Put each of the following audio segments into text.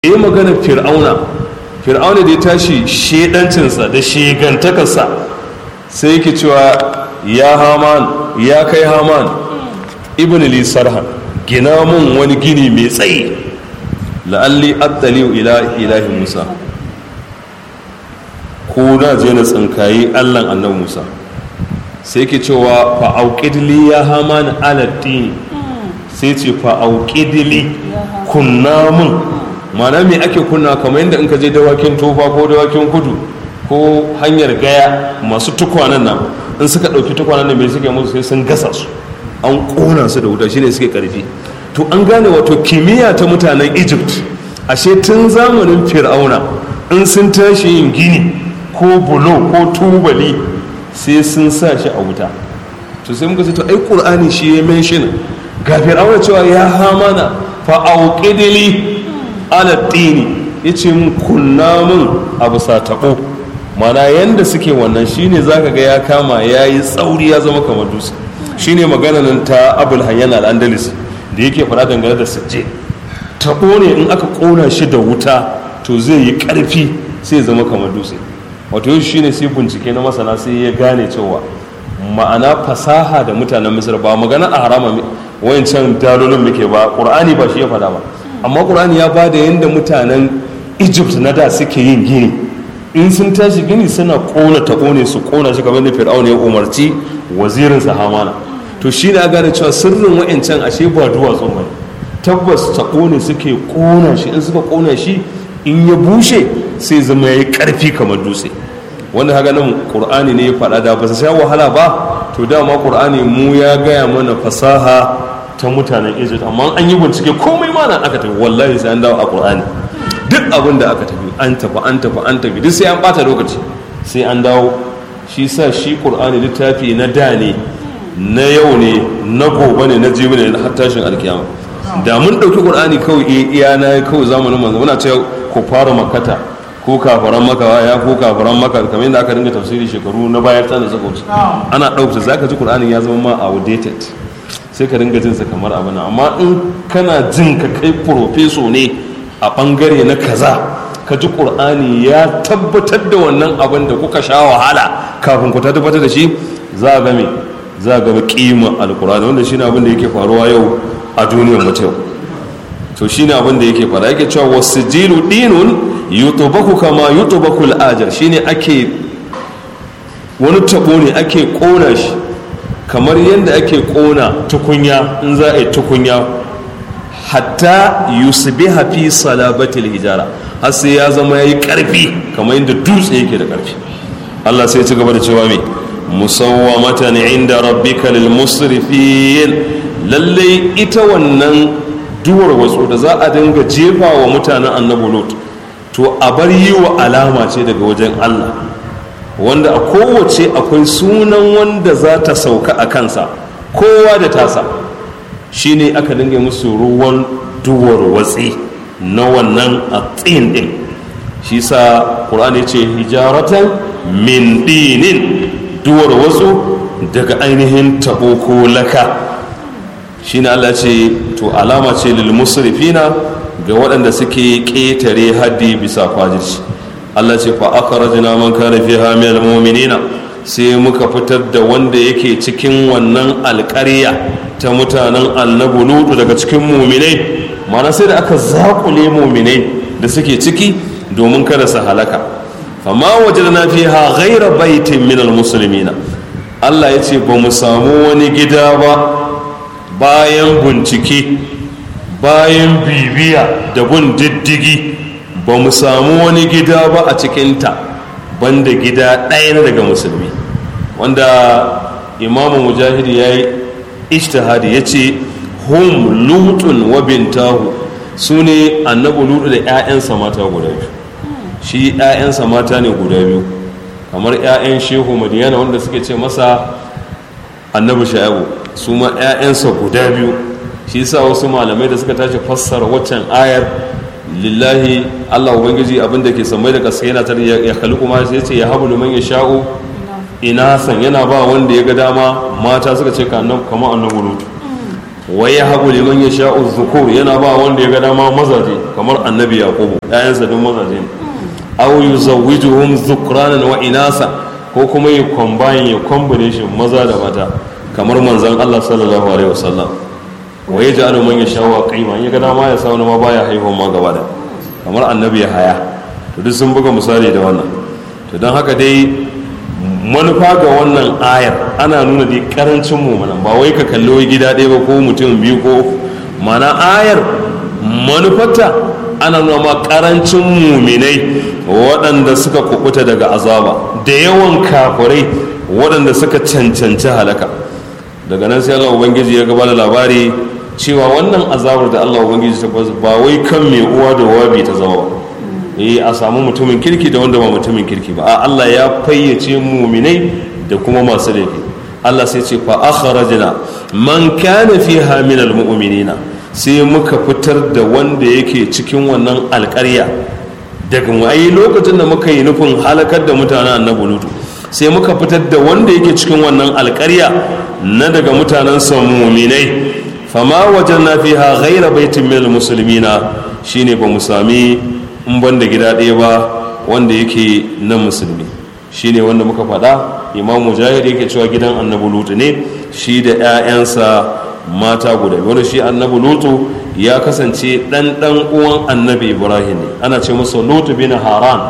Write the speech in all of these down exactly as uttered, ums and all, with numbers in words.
yi magana fir'auna fir'auna da ya tashi shedancinsa da shegantakarsa sai yake cewa ya haman ya kai haman ibn li sarhan gina mun wani gini mai tsayi la'alli attaliu ila ilahi musa ko na je na tsinkayi allan annabi musa sai yake cewa fa auqidli ya haman ala tin sai ce fa auqidli kunna mun mana me ake kunna kamar yadda in ka je dawakin tofa ko dawakin kudu ko hanyar gaya masu tukwanan nan in suka ɗauki tukwanan nan mai suke musu sai sun gasa su an ƙona su da wuta shine suke ƙarfi to an gane wato kimiyya ta mutanen egypt ashe tun zamanin fir'auna in sun tashi yin gini ko bulo ko tubali sai sun sa shi a wuta to sai muka ce to ai qur'ani shi ya mention ga fir'auna cewa ya hamana fa auqidli alattini ya ce mun kunna mun abu sa taɓo mana yadda suke wannan shine zaka ga ya kama ya yi tsauri ya zama kamar dutse shine magana nan ta abul hayyan al-andalus da yake faɗa dangane da sujje taɓo ne in aka ƙona shi da wuta to zai yi ƙarfi sai ya zama kamar dutse wato yau shine sai bincike na masana sai ya gane cewa ma'ana fasaha da mutanen misir ba magana a harama wayancan dalolin muke ba ƙur'ani ba shi ya faɗa ba amma ƙur'ani ya ba da yadda mutanen egypt na da suke yin gini in sun tashi gini suna ƙona ta ƙone su ƙona shi kamar da fir'auna ya umarci wazirinsa hamana to shi ne gane cewa sirrin wa'ancan ashe ba duwatsu ba tabbas ta ƙone suke ƙona shi in suka ƙona shi in ya bushe sai zama ya yi ƙarfi kamar dutse wanda haka nan ƙur'ani ne ya faɗa da ba su sha wahala ba to dama ƙur'ani mu ya gaya mana fasaha ta mutanen egypt amma an yi bincike komai ma nan aka tafi wallahi sai an dawo a qur'ani duk abin da aka tafi an tafi an tafi an tafi duk sai an bata lokaci sai an dawo shi sa shi qur'ani littafi na da ne na yau ne na gobe ne na jibi ne har tashin alkiyama da mun dauki qur'ani kawai iya na kawai zamanin manzo muna cewa ku fara makata ko kafaran maka ya ko kafaran maka kamar yadda aka dinga tafsiri shekaru na bayar tana suka wuce ana dauka zaka ji qur'ani ya zama ma outdated sai ka dinga jinsa kamar abu na amma in kana jin ka kai profeso ne a bangare na kaza ka ji ƙur'ani ya tabbatar da wannan abin da kuka sha wahala kafin ku tabbatar da shi za a game za a gaba ƙima alƙur'ani wanda shine abin da yake faruwa yau a duniyar mu yau to shine abin da yake fara yake cewa wasijilu dinun yutubaku kama yutubaku al-ajar shine ake wani tabo ne ake kona shi kamar yadda ake kona tukunya in za a yi tukunya hatta yusbiha fi salabatil hijara har sai ya zama yayi karfi kamar yadda dutse yake da karfi Allah sai ya ci gaba da cewa me musawwamatan inda rabbika lil musrifin lalle ita wannan duwar wasu da za a dinga jefa wa mutanen annabi Lut to a bar yi wa alama ce daga wajen Allah wanda a kowace akwai sunan wanda za ta sauka a kansa kowa da tasa shine aka dinga musu ruwan duwar watsi na wannan a tsin din shi sa ƙur'ani ce hijaratan min dinin duwar wasu daga ainihin tabo ko laka shine Allah ce to alama ce lil musrifina ga waɗanda suke ƙetare haddi bisa fajirci Allah ce fa akhrajna man kana fiha min almu'minina sai muka fitar da wanda yake cikin wannan alƙarya ta mutanen annabi Lutu daga cikin mu'minai mana sai da aka zakule mu'minai da suke ciki domin kada su halaka fama wajadna fiha ghayra baitin min almuslimina Allah ya ce ba mu samu wani gida ba bayan bincike bayan bibiya da bin diddigi ba mu samu wani gida ba a cikinta banda gida ɗaya na daga musulmi wanda imamu mujahidi ya yi ishtihadi ya ce hum lutun wa bintahu su ne annabi lutu da 'ya'yansa mata guda biyu shi 'ya'yansa mata ne guda biyu kamar 'ya'yan shehu madiyana wanda suke ce masa annabi shaibu su ma 'ya'yansa guda biyu shi sa wasu malamai da suka tashi fassara waccan ayar lillahi Allah ubangiji abinda ke samai da gaske yana tar ya khaliqu ma sai yace ya habu liman yasha'u inasan yana ba wanda ya ga dama mata suka ce kamar annabi Lut wa yahabu liman yasha'u dhukur yana ba wanda ya ga dama mazaje kamar annabi yaqubu ƴaƴansa duk mazaje ne aw yuzawwijuhum dhukranan wa inasa ko kuma ya combine ya combination maza da mata kamar manzon Allah sallallahu alaihi wasallam wa yaj'alu man yasha'u qima ya ga dama ya sa wani ma baya haihuwa ma gaba da kamar annabi ya haya to duk sun buga misali da wannan to don haka dai manufa ga wannan ayar ana nuna dai karancin mu'minan ba wai ka kalli wai gida ɗaya ba ko mutum biyu ko mana ayar manufarta ana nuna ma karancin muminai waɗanda suka kubuta daga azaba da yawan kafirai waɗanda suka cancanci halaka daga nan sai Allah ubangiji ya gaba da labari cewa wannan azabar da Allah ubangiji ta ba wai kan mai uwa da wabi ta zama ba eh a samu mutumin kirki da wanda ba mutumin kirki ba a Allah ya fayyace muminai da kuma masu laifi Allah sai ce fa akhrajna man kana fiha min almu'minina sai muka fitar da wanda yake cikin wannan alƙarya daga mu ai lokacin da muka yi nufin halakar da mutanen annabi lutu sai muka fitar da wanda yake cikin wannan alƙarya na daga mutanen sa muminai fama wajanna fiha ghayra baitin min almuslimina shine ba mu sami in banda gida ɗaya ba wanda yake na musulmi shine wanda muka faɗa imam mujahid yake cewa gidan annabi lutu ne shi da 'ya'yansa mata guda wanda shi annabi lutu ya kasance ɗan ɗan uwan annabi ibrahim ne ana ce masa lutu bin haran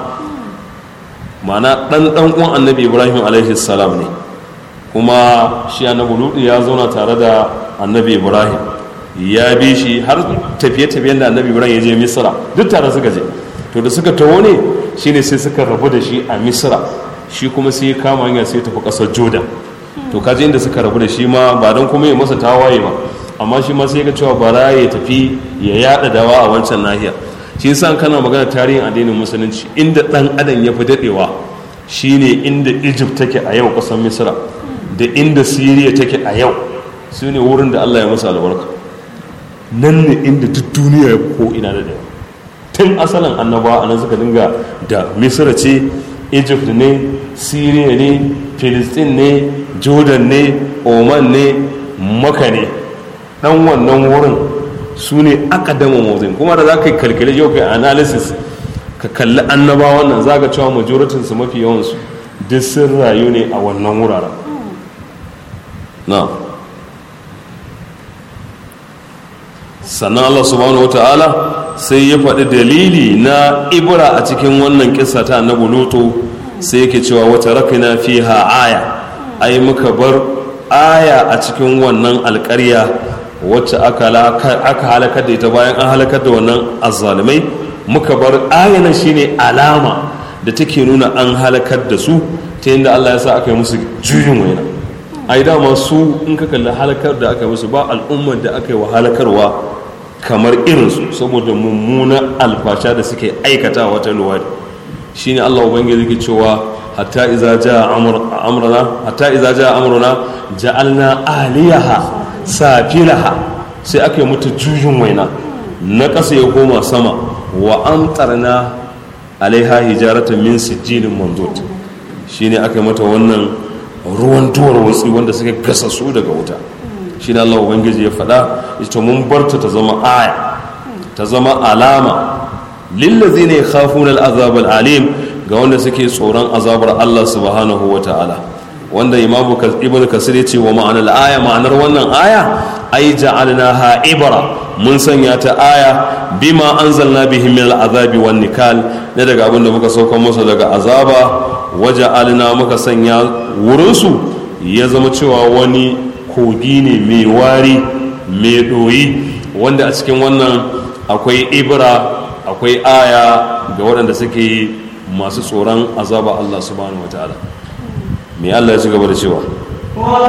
ma'ana ɗan ɗan uwan annabi ibrahim alaihi salam ne kuma shi annabi lutu ya zauna tare da annabi ibrahim ya bi shi har tafiye-tafiyen da annabi ibrahim ya je misra duk tare suka je to da suka taho ne shine sai suka rabu da shi a misra shi kuma sai ya kama hanya sai tafi kasar jordan to kaji inda suka rabu da shi ma ba don kuma ya masa tawaye ba amma shi ma sai ga cewa bara ya tafi ya yada dawa a wancan nahiyar shi yasa kana magana tarihin addinin musulunci inda dan adam ya fi dadewa shine inda egypt take a yau kasar misra da inda syria take a yau su ne wurin da Allah ya masa albarka nan ne inda duk duniya ya ko ina da dawa tun asalin annabawa anan suka dinga da misra ce egypt ne syria ne filistin ne jordan ne oman ne maka ne dan wannan wurin su ne akadama mawazin kuma da za ka yi kalkale yau kai analysis ka kalli annabawan nan za ka cewa majoritinsu mafi yawansu duk sun rayu ne a wannan wuraren na sannan Allah subhanahu wata'ala sai ya faɗi dalili na ibra a cikin wannan kissa ta annabi lutu sai yake cewa wata rakina fiha aya ai muka bar aya a cikin wannan alƙarya wacce aka halakar da ita bayan an halakar da wannan azzalimai muka bar aya nan shine alama da take nuna an halakar da su ta yadda Allah ya sa aka yi musu juyin waina ai dama su in ka kalli halakar da aka yi musu ba al'ummar da aka yi wa halakarwa kamar irinsu saboda mummunan alfasha da suke aikata wata luwadi shine Allah ubangiji yake cewa hatta iza jaa amruna hatta iza jaa amruna ja'alna aliyaha safilaha sai aka yi mata jujun waina na ƙasa ya koma sama wa amtarna alaiha hijaratan min sijilin mandud shine aka yi mata wannan ruwan duwar watsi wanda suka gasa su daga wuta shine Allah ubangiji ya faɗa ita mun barta ta zama aya ta zama alama lillazina yakhafuna al'azab al'alim ga wanda suke tsoron azabar Allah subhanahu wata'ala wanda imamu ibn kasir ya ce wa ma'anar aya ma'anar wannan aya ai ja'alnaha ibra mun sanya ta aya bima anzalna bihi min al'azabi wan nikal ne daga abin da muka sauka musu daga azaba waja'alna muka sanya wurin su ya zama cewa wani kogi ne mai wari mai doyi wanda a cikin wannan akwai ibra akwai aya ga waɗanda suke masu tsoron azaba Allah subhanahu wataala me Allah ya ci gaba da cewa